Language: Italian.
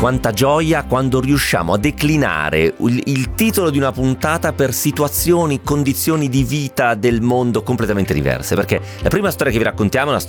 quanta gioia quando riusciamo a declinare il titolo di una puntata per situazioni, condizioni di vita del mondo completamente diverse, perché la prima storia che vi raccontiamo è una